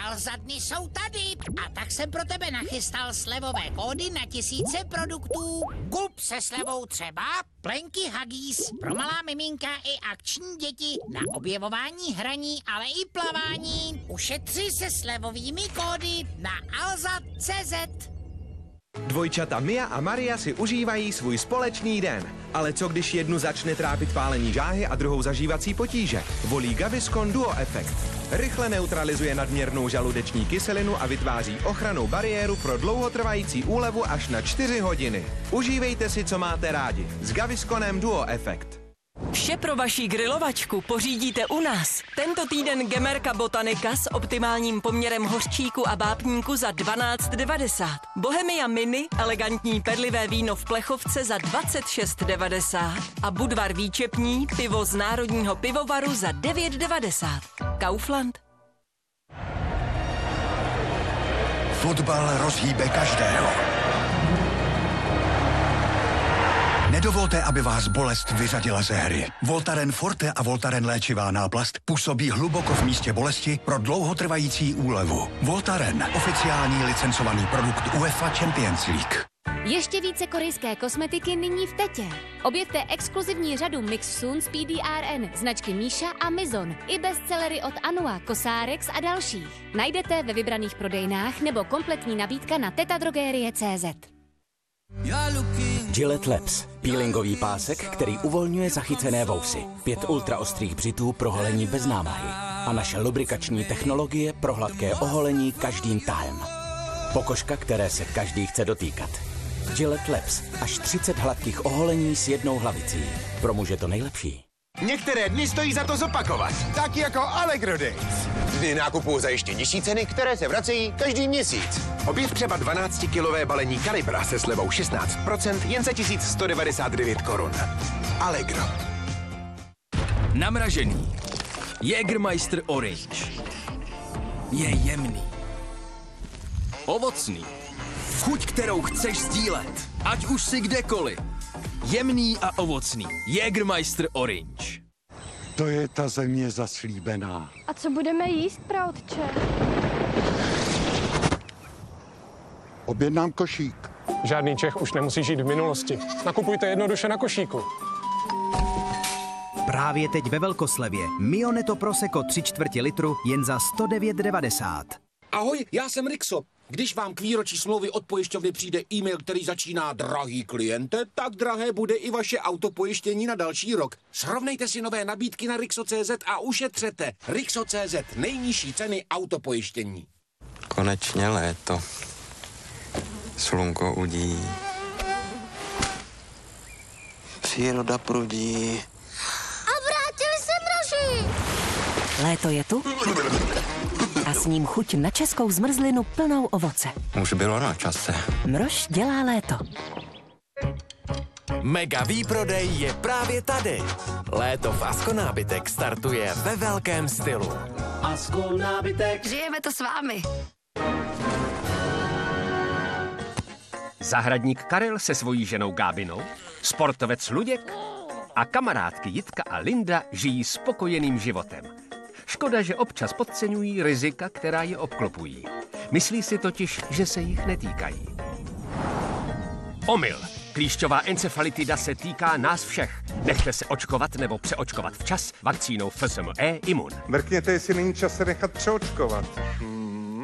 Alza dny jsou tady. A tak jsem pro tebe nachystal slevové kódy na tisíce produktů. Gulp se slevou třeba, plenky Huggies, pro malá miminka i akční děti, na objevování hraní, ale i plavání. Ušetři se slevovými kódy na alza.cz. Dvojčata Mia a Maria si užívají svůj společný den. Ale co když jednu začne trápit pálení žáhy a druhou zažívací potíže? Volí Gaviscon Duo Effect. Rychle neutralizuje nadměrnou žaludeční kyselinu a vytváří ochrannou bariéru pro dlouhotrvající úlevu až na 4 hodiny. Užívejte si, co máte rádi. S Gavisconem Duo Effect. Vše pro vaši grilovačku pořídíte u nás. Tento týden Gemerka Botanika s optimálním poměrem hořčíku a vápníku za 12,90. Bohemia Mini, elegantní perlivé víno v plechovce za 26,90. A Budvar výčepní, pivo z Národního pivovaru za 9,90. Kaufland. Fotbal rozhýbe každého. Nedovolte, aby vás bolest vyřadila ze hry. Voltaren Forte a Voltaren léčivá náplast působí hluboko v místě bolesti pro dlouhotrvající úlevu. Voltaren, oficiální licencovaný produkt UEFA Champions League. Ještě více korejské kosmetiky nyní v Tetě. Objevte exkluzivní řadu Mix Sun z PDRN, značky Míša a Mizon, i bestsellery od Anua, Cosrx a dalších. Najdete ve vybraných prodejnách nebo kompletní nabídka na tetadrogerie.cz. Gillette Labs. Peelingový pásek, který uvolňuje zachycené vousy. 5 ultraostrých břitů pro holení bez námahy. A naše lubrikační technologie pro hladké oholení každým tahem. Pokožka, které se každý chce dotýkat. Gillette Labs. Až 30 hladkých oholení s jednou hlavicí. Pro muže to nejlepší. Některé dny stojí za to zopakovat. Tak jako Allegro Days. Dny nákupu za ještě nižší ceny, které se vracejí každý měsíc. Objev třeba 12-kilové balení Kalibra se slevou 16% jen za 1199 korun. Allegro. Namražený. Jägermeister Orange. Je jemný. Ovocný. Chuť, kterou chceš sdílet. Ať už si kdekoliv. Jemný a ovocný. Jägermeister Orange. To je ta země zaslíbená. A co budeme jíst, praotče? Objednám košík. Žádný Čech už nemusí žít v minulosti. Nakupujte jednoduše na košíku. Právě teď ve velkoslevě Mioneto Prosecco 3/4 litru jen za 109,90. Ahoj, já jsem Rixo. Když vám k výročí smlouvy od pojišťovny přijde e-mail, který začíná drahý kliente, tak drahé bude i vaše autopojištění na další rok. Srovnejte si nové nabídky na Rixo.cz a ušetřete. Rixo.cz, nejnižší ceny autopojištění. Konečně léto. Slunko udí. Příroda prudí. A vrátili se mraži! Léto je tu? A s ním chuť na českou zmrzlinu plnou ovoce. Už bylo na čase. Mrož dělá léto. Mega výprodej je právě tady. Léto v Asko nábytek startuje ve velkém stylu. Asko nábytek. Žijeme to s vámi. Zahradník Karel se svojí ženou Gábinou, sportovec Luděk a kamarádky Jitka a Linda žijí spokojeným životem. Škoda, že občas podceňují rizika, která je obklopují. Myslí si totiž, že se jich netýkají. Omyl. Klíšťová encefalitida se týká nás všech. Nechte se očkovat nebo přeočkovat včas vakcínou FSME Imun. Mrkněte, jestli není čas se nechat přeočkovat.